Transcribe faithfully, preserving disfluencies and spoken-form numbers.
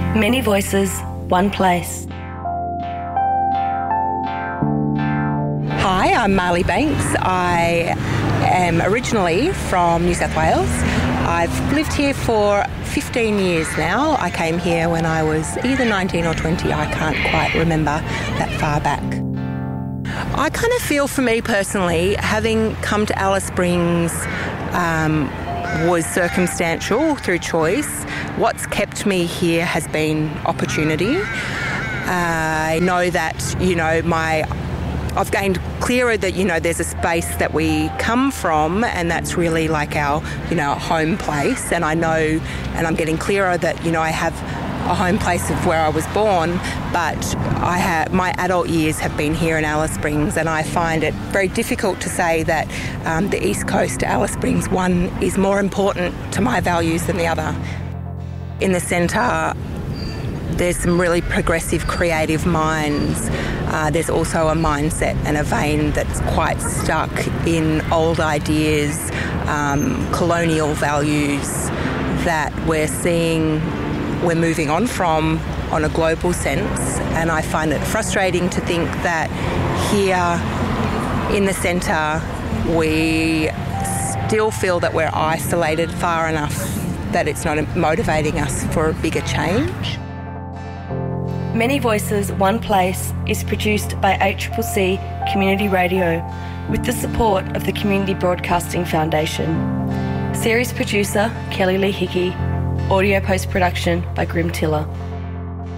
Many voices, one place. Hi, I'm Marley Banks. I am originally from New South Wales. I've lived here for fifteen years now. I came here when I was either nineteen or twenty. I can't quite remember that far back. I kind of feel, for me personally, having come to Alice Springs um, was circumstantial through choice. What's kept me here has been opportunity. Uh, I know that, you know, my I've gained clearer that, you know, there's a space that we come from, and that's really like our, you know, home place. And I know, and I'm getting clearer that, you know, I have a home place of where I was born, but I have, my adult years have been here in Alice Springs, and I find it very difficult to say that um, the East Coast, Alice Springs, one is more important to my values than the other. In the centre, there's some really progressive, creative minds. Uh, there's also a mindset and a vein that's quite stuck in old ideas, um, colonial values that we're seeing, we're moving on from on a global sense. And I find it frustrating to think that here in the centre we still feel that we're isolated far enough that it's not motivating us for a bigger change. Many Voices, One Place is produced by H C C Community Radio with the support of the Community Broadcasting Foundation. Series producer Kelly Lee Hickey. Audio post-production by Grim Tiller.